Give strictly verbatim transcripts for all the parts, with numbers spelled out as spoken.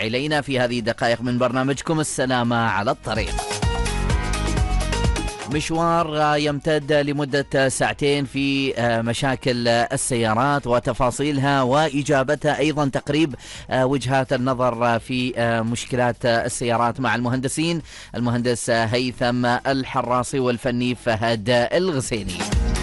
تستمع إلينا في هذه الدقائق من برنامجكم السلامة على الطريق. مشوار يمتد لمدة ساعتين في مشاكل السيارات وتفاصيلها وإجابتها، أيضا تقريب وجهات النظر في مشكلات السيارات مع المهندسين المهندس هيثم الحراصي والفني فهد الغسيني.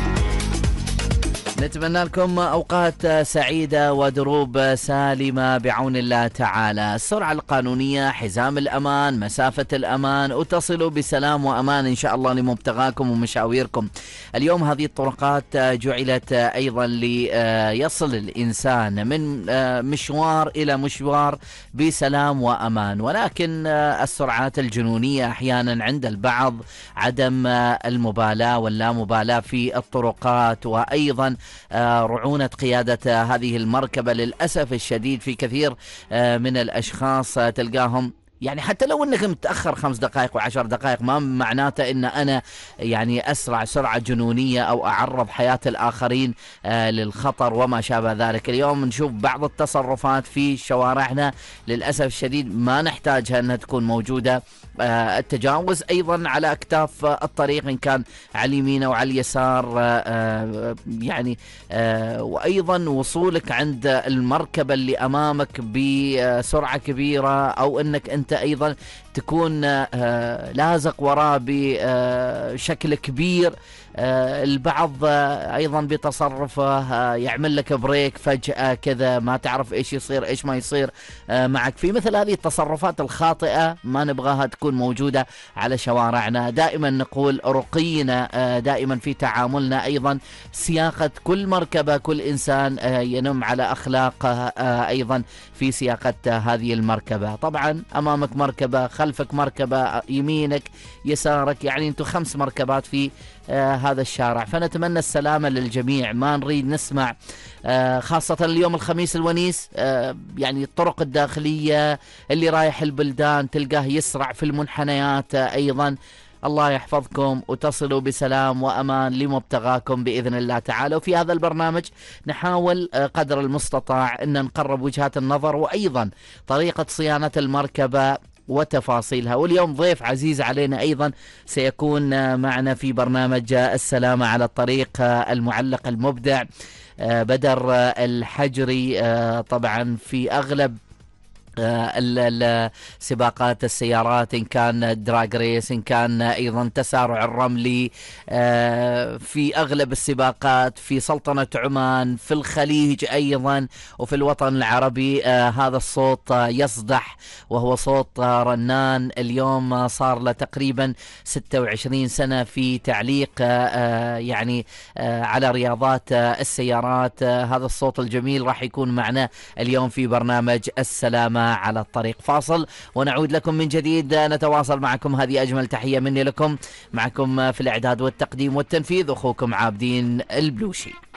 نتمنى لكم أوقات سعيدة ودروب سالمة بعون الله تعالى. السرعة القانونية، حزام الأمان، مسافة الأمان، وتصلوا بسلام وأمان إن شاء الله لمبتغاكم ومشاويركم. اليوم هذه الطرقات جعلت أيضا ليصل الإنسان من مشوار إلى مشوار بسلام وأمان، ولكن السرعات الجنونية أحيانا عند البعض، عدم المبالاة واللامبالاة في الطرقات، وأيضا رعونة قيادة هذه المركبة للأسف الشديد في كثير من الأشخاص تلقاهم يعني حتى لو انك متأخر خمس دقائق وعشر دقائق ما معناته ان انا يعني اسرع سرعة جنونية او اعرض حياة الاخرين آه للخطر وما شابه ذلك. اليوم نشوف بعض التصرفات في شوارعنا للأسف الشديد ما نحتاجها انها تكون موجودة. آه التجاوز ايضا على اكتاف الطريق ان كان على اليمين او على اليسار، آه يعني آه وايضا وصولك عند المركبة اللي امامك بسرعة كبيرة، او انك انت ايضا تكون لازق وراه بشكل كبير. البعض ايضا بتصرفه يعمل لك بريك فجأة كذا، ما تعرف ايش يصير ايش ما يصير معك. في مثل هذه التصرفات الخاطئة ما نبغاها تكون موجودة على شوارعنا. دائما نقول رقينا دائما في تعاملنا، ايضا سياقة كل مركبة، كل انسان ينم على اخلاقه ايضا في سياقة هذه المركبة. طبعا امامك مركبة، خلفك مركبة، يمينك يسارك، يعني انتم خمس مركبات في آه هذا الشارع. فنتمنى السلامة للجميع، ما نريد نسمع آه خاصة اليوم الخميس الونيس، آه يعني الطرق الداخلية اللي رايح البلدان تلقاه يسرع في المنحنيات. آه أيضا الله يحفظكم وتصلوا بسلام وأمان لمبتغاكم بإذن الله تعالى. وفي هذا البرنامج نحاول قدر المستطاع أن نقرب وجهات النظر وأيضا طريقة صيانة المركبة وتفاصيلها. واليوم ضيف عزيز علينا أيضا سيكون معنا في برنامج السلامة على الطريق المعلق المبدع بدر الحجري. طبعا في أغلب سباقات السيارات إن كان دراج ريس، إن كان أيضا تسارع الرملي، في أغلب السباقات في سلطنة عمان، في الخليج أيضا، وفي الوطن العربي هذا الصوت يصدح وهو صوت رنان. اليوم صار له تقريبا ستة وعشرين سنة في تعليق يعني على رياضات السيارات. هذا الصوت الجميل راح يكون معنا اليوم في برنامج السلامة على الطريق. فاصل ونعود لكم من جديد، نتواصل معكم. هذه أجمل تحية مني لكم، معكم في الإعداد والتقديم والتنفيذ أخوكم عابدين البلوشي.